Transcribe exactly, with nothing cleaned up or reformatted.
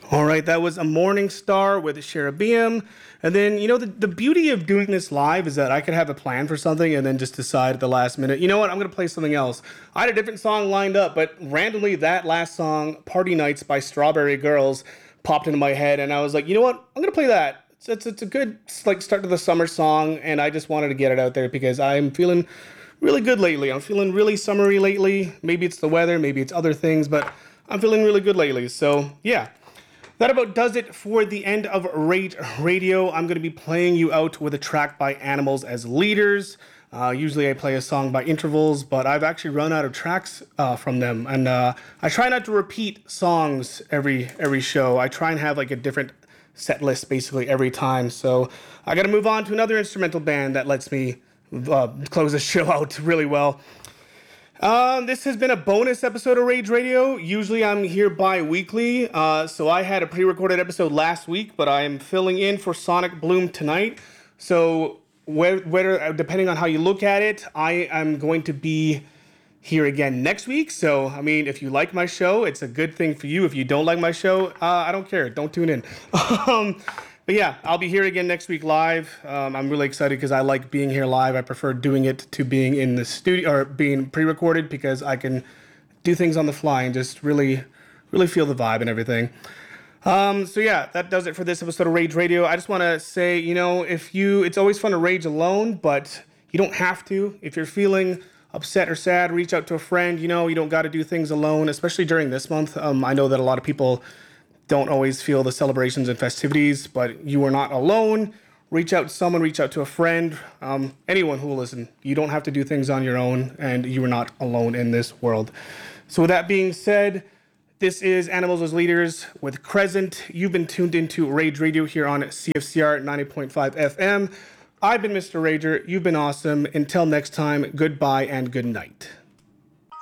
All right, that was A Morning Star with Cherubim. And then, you know, the, the beauty of doing this live is that I could have a plan for something and then just decide at the last minute, you know what, I'm going to play something else. I had a different song lined up, but randomly that last song, Party Nights by Strawberry Girls, popped into my head. And I was like, you know what, I'm going to play that. It's, it's, it's a good like start to the summer song. And I just wanted to get it out there because I'm feeling really good lately. I'm feeling really summery lately. Maybe it's the weather, maybe it's other things, but I'm feeling really good lately. So, yeah. That about does it for the end of Rage Radio. I'm going to be playing you out with a track by Animals as Leaders. Uh, usually I play a song by intervals, but I've actually run out of tracks uh, from them. And uh, I try not to repeat songs every every show. I try and have like a different set list basically every time. So I got to move on to another instrumental band that lets me uh, close the show out really well. Um, this has been a bonus episode of Rage Radio. Usually I'm here bi-weekly, uh, so I had a pre-recorded episode last week, but I am filling in for Sonic Bloom tonight. So whether, depending on how you look at it, I am going to be here again next week. So, I mean, if you like my show, it's a good thing for you. If you don't like my show, uh, I don't care. Don't tune in. um, But yeah, I'll be here again next week live. Um, I'm really excited because I like being here live. I prefer doing it to being in the studio or being pre-recorded because I can do things on the fly and just really, really feel the vibe and everything. Um, so yeah, that does it for this episode of Rage Radio. I just want to say, you know, if you, it's always fun to rage alone, but you don't have to. If you're feeling upset or sad, reach out to a friend. You know, you don't got to do things alone, especially during this month. Um, I know that a lot of people don't always feel the celebrations and festivities, but you are not alone. Reach out to someone, reach out to a friend, um, anyone who will listen. You don't have to do things on your own, and you are not alone in this world. So with that being said, this is Animals as Leaders with Crescent. You've been tuned into Rage Radio here on C F C R ninety point five F M. I've been Mister Rager. You've been awesome. Until next time, goodbye and good night.